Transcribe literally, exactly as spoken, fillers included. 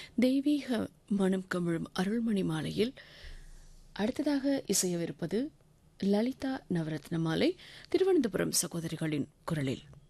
தெய்வீக மனம் கமிழும் அருள்மணி மாலையில் அடுத்ததாக இசையவிருப்பது லலிதா நவரத்ன மாலை திருவனந்தபுரம் சகோதரிகளின் குரலில்.